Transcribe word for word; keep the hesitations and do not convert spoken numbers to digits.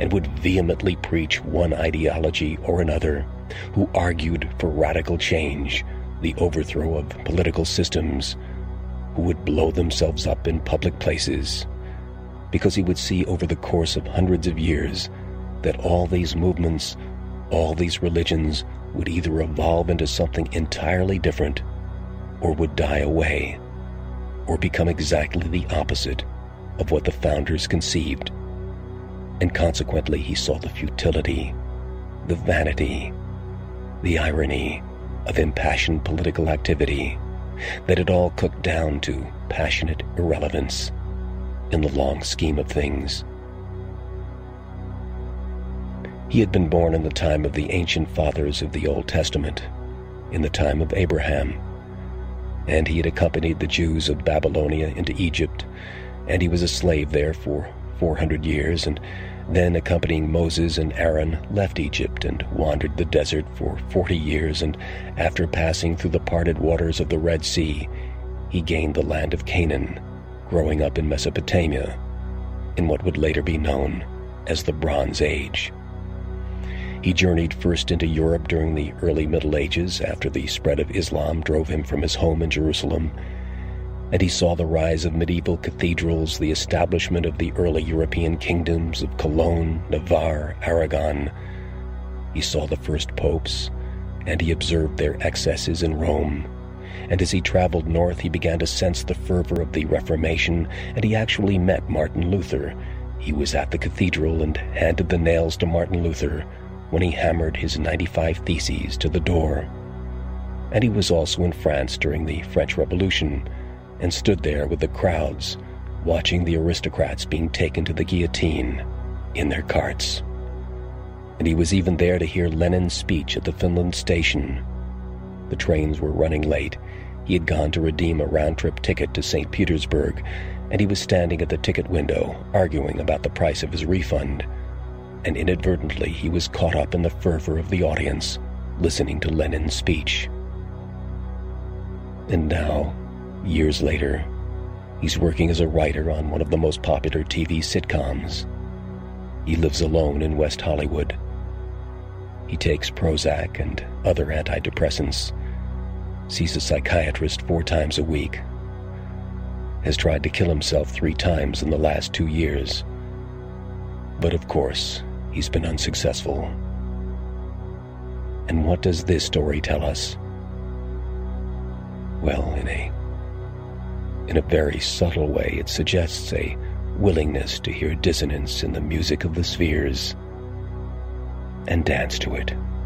and would vehemently preach one ideology or another, who argued for radical change, the overthrow of political systems, who would blow themselves up in public places, because he would see over the course of hundreds of years that all these movements, all these religions would either evolve into something entirely different, or would die away, or become exactly the opposite of what the founders conceived. And consequently, he saw the futility, the vanity, the irony of impassioned political activity, that it all cooked down to passionate irrelevance in the long scheme of things. He had been born in the time of the ancient fathers of the Old Testament, in the time of Abraham, and he had accompanied the Jews of Babylonia into Egypt, and he was a slave there for four hundred years, and then, accompanying Moses and Aaron, left Egypt and wandered the desert for forty years, and after passing through the parted waters of the Red Sea, he gained the land of Canaan, growing up in Mesopotamia, in what would later be known as the Bronze Age. He journeyed first into Europe during the early Middle Ages, after the spread of Islam drove him from his home in Jerusalem, and he saw the rise of medieval cathedrals, the establishment of the early European kingdoms of Cologne, Navarre, Aragon. He saw the first popes, and he observed their excesses in Rome. And as he traveled north, he began to sense the fervor of the Reformation, and he actually met Martin Luther. He was at the cathedral and handed the nails to Martin Luther when he hammered his ninety-five Theses to the door. And he was also in France during the French Revolution, and stood there with the crowds, watching the aristocrats being taken to the guillotine in their carts. And he was even there to hear Lenin's speech at the Finland station. The trains were running late. He had gone to redeem a round-trip ticket to Saint Petersburg, and he was standing at the ticket window, arguing about the price of his refund. And inadvertently he was caught up in the fervor of the audience, listening to Lenin's speech. And now, years later, he's working as a writer on one of the most popular T V sitcoms. He lives alone in West Hollywood. He takes Prozac and other antidepressants, sees a psychiatrist four times a week, has tried to kill himself three times in the last two years. But of course, he's been unsuccessful. And what does this story tell us? Well, in a In a very subtle way, it suggests a willingness to hear dissonance in the music of the spheres and dance to it.